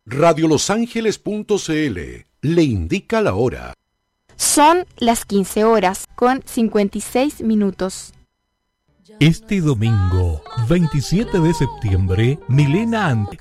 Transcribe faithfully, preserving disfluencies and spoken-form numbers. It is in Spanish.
radiolosangeles punto c l le indica la hora. Son las quince horas con cincuenta y seis minutos. Este domingo, veintisiete de septiembre, Milena Ante